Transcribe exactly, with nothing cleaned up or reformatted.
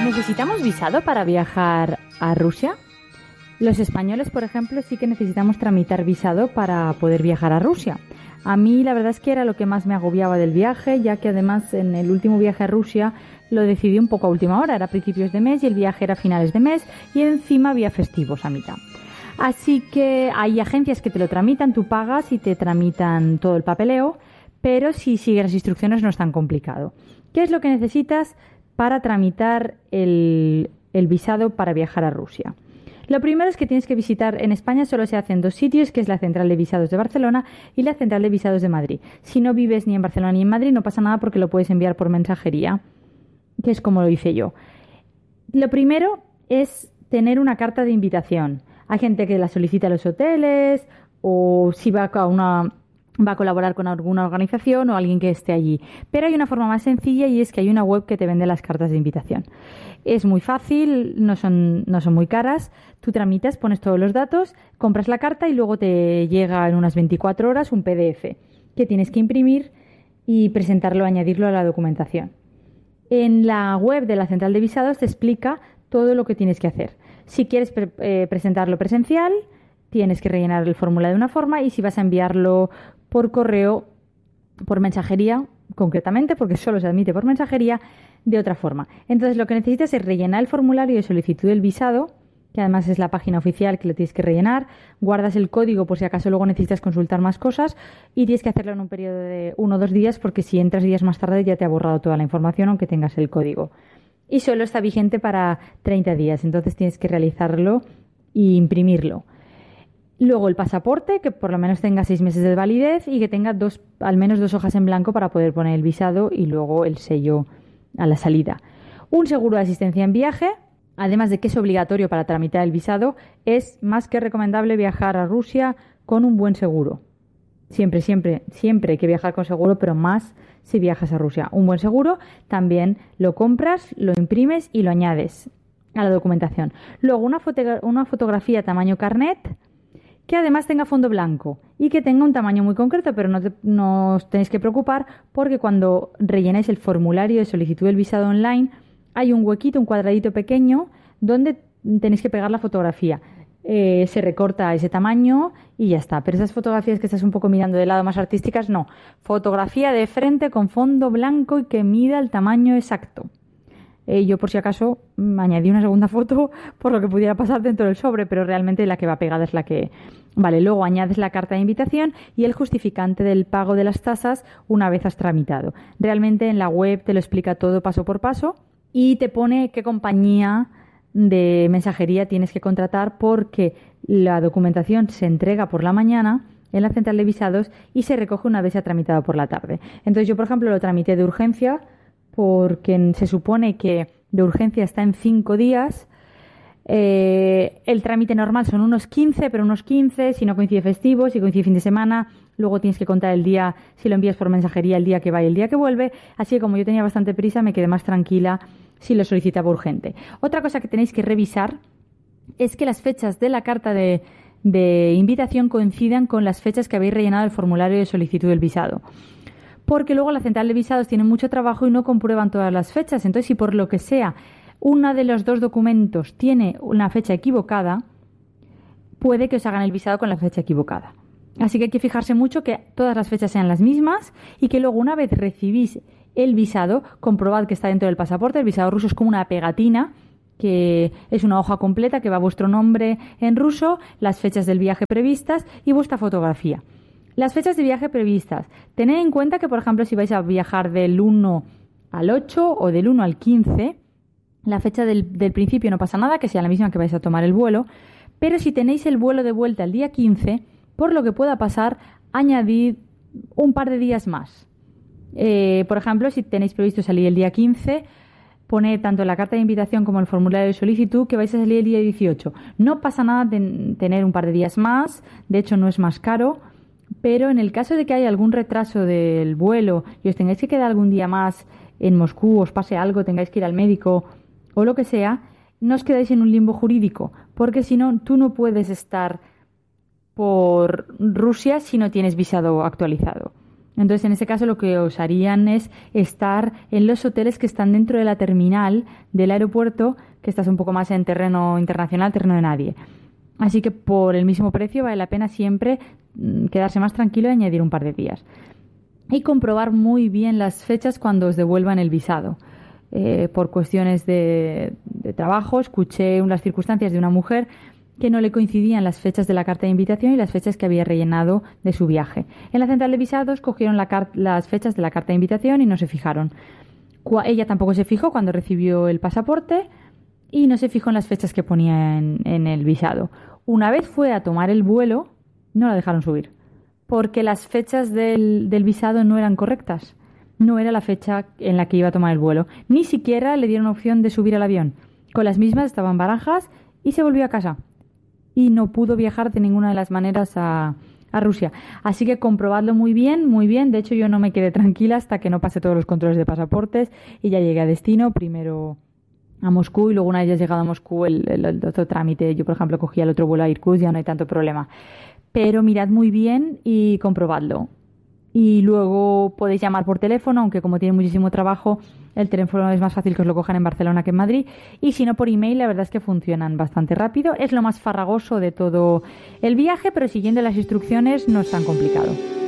¿Necesitamos visado para viajar a Rusia? Los españoles, por ejemplo, sí que necesitamos tramitar visado para poder viajar a Rusia. A mí la verdad es que era lo que más me agobiaba del viaje, ya que además en el último viaje a Rusia lo decidí un poco a última hora, era a principios de mes y el viaje era a finales de mes y encima había festivos a mitad. Así que hay agencias que te lo tramitan, tú pagas y te tramitan todo el papeleo, pero si sigues las instrucciones no es tan complicado. ¿Qué es lo que necesitas para tramitar el, el visado para viajar a Rusia? Lo primero es que tienes que visitar, en España solo se hacen dos sitios, que es la Central de Visados de Barcelona y la Central de Visados de Madrid. Si no vives ni en Barcelona ni en Madrid no pasa nada porque lo puedes enviar por mensajería, que es como lo hice yo. Lo primero es tener una carta de invitación. Hay gente que la solicita a los hoteles o si va a una... va a colaborar con alguna organización o alguien que esté allí. Pero hay una forma más sencilla y es que hay una web que te vende las cartas de invitación. Es muy fácil, no son, no son muy caras. Tú tramitas, pones todos los datos, compras la carta y luego te llega en unas veinticuatro horas un P D F que tienes que imprimir y presentarlo, añadirlo a la documentación. En la web de la Central de Visados te explica todo lo que tienes que hacer. Si quieres pre- eh, presentarlo presencial, tienes que rellenar el formulario de una forma y si vas a enviarlo por correo, por mensajería, concretamente, porque solo se admite por mensajería, de otra forma. Entonces lo que necesitas es rellenar el formulario de solicitud del visado, que además es la página oficial que lo tienes que rellenar, guardas el código por si acaso luego necesitas consultar más cosas y tienes que hacerlo en un periodo de uno o dos días porque si entras días más tarde ya te ha borrado toda la información aunque tengas el código. Y solo está vigente para treinta días, entonces tienes que realizarlo e imprimirlo. Luego el pasaporte, que por lo menos tenga seis meses de validez y que tenga dos, al menos dos hojas en blanco para poder poner el visado y luego el sello a la salida. Un seguro de asistencia en viaje, además de que es obligatorio para tramitar el visado, es más que recomendable viajar a Rusia con un buen seguro. Siempre, siempre, siempre hay que viajar con seguro, pero más si viajas a Rusia. Un buen seguro también lo compras, lo imprimes y lo añades a la documentación. Luego una, foto- una fotografía tamaño carnet, que además tenga fondo blanco y que tenga un tamaño muy concreto, pero no, te, no os tenéis que preocupar porque cuando rellenáis el formulario de solicitud del visado online hay un huequito, un cuadradito pequeño donde tenéis que pegar la fotografía. Eh, se recorta a ese tamaño y ya está. Pero esas fotografías que estás un poco mirando de lado más artísticas, no. Fotografía de frente con fondo blanco y que mida el tamaño exacto. Eh, yo por si acaso añadí una segunda foto por lo que pudiera pasar dentro del sobre, pero realmente la que va pegada es la que vale. Luego añades la carta de invitación y el justificante del pago de las tasas una vez has tramitado. Realmente en la web te lo explica todo paso por paso y te pone qué compañía de mensajería tienes que contratar porque la documentación se entrega por la mañana en la central de visados y se recoge una vez se ha tramitado por la tarde. Entonces yo, por ejemplo, lo tramité de urgencia porque se supone que de urgencia está en cinco días. Eh, el trámite normal son unos quince, pero unos quince, si no coincide festivo, si coincide fin de semana, luego tienes que contar el día, si lo envías por mensajería, el día que va y el día que vuelve. Así que como yo tenía bastante prisa, me quedé más tranquila si lo solicitaba urgente. Otra cosa que tenéis que revisar es que las fechas de la carta de, de invitación coincidan con las fechas que habéis rellenado el formulario de solicitud del visado. Porque luego la central de visados tiene mucho trabajo y no comprueban todas las fechas. Entonces, si por lo que sea uno de los dos documentos tiene una fecha equivocada, puede que os hagan el visado con la fecha equivocada. Así que hay que fijarse mucho que todas las fechas sean las mismas y que luego una vez recibís el visado, comprobad que está dentro del pasaporte. El visado ruso es como una pegatina, que es una hoja completa que va vuestro nombre en ruso, las fechas del viaje previstas y vuestra fotografía. Las fechas de viaje previstas. Tened en cuenta que, por ejemplo, si vais a viajar del uno al ocho o del uno al quince, la fecha del, del principio no pasa nada, que sea la misma que vais a tomar el vuelo, pero si tenéis el vuelo de vuelta el día quince, por lo que pueda pasar, añadid un par de días más. Eh, por ejemplo, si tenéis previsto salir el día quince, poned tanto en la carta de invitación como el formulario de solicitud que vais a salir el día dieciocho. No pasa nada de tener un par de días más, de hecho no es más caro. Pero en el caso de que haya algún retraso del vuelo y os tengáis que quedar algún día más en Moscú, os pase algo, tengáis que ir al médico o lo que sea, no os quedáis en un limbo jurídico, porque si no, tú no puedes estar por Rusia si no tienes visado actualizado. Entonces, en ese caso, lo que os harían es estar en los hoteles que están dentro de la terminal del aeropuerto, que estás un poco más en terreno internacional, terreno de nadie. Así que por el mismo precio vale la pena siempre quedarse más tranquilo y añadir un par de días. Y comprobar muy bien las fechas cuando os devuelvan el visado. Eh, por cuestiones de, de trabajo, escuché unas circunstancias de una mujer que no le coincidían las fechas de la carta de invitación y las fechas que había rellenado de su viaje. En la central de visados cogieron la car- las fechas de la carta de invitación y no se fijaron. Cu- ella tampoco se fijó cuando recibió el pasaporte y no se fijó en las fechas que ponía en, en el visado. Una vez fue a tomar el vuelo, no la dejaron subir, porque las fechas del, del visado no eran correctas. No era la fecha en la que iba a tomar el vuelo. Ni siquiera le dieron opción de subir al avión. Con las mismas estaba en Barajas y se volvió a casa. Y no pudo viajar de ninguna de las maneras a, a Rusia. Así que comprobadlo muy bien, muy bien. De hecho, yo no me quedé tranquila hasta que no pasé todos los controles de pasaportes y ya llegué a destino. Primero a Moscú y luego una vez ya llegado a Moscú el, el, el otro trámite. Yo, por ejemplo, cogí el otro vuelo a Irkutsk, ya no hay tanto problema. Pero mirad muy bien y comprobadlo. Y luego podéis llamar por teléfono, aunque como tiene muchísimo trabajo, el teléfono es más fácil que os lo cojan en Barcelona que en Madrid. Y si no, por email, la verdad es que funcionan bastante rápido. Es lo más farragoso de todo el viaje, pero siguiendo las instrucciones no es tan complicado.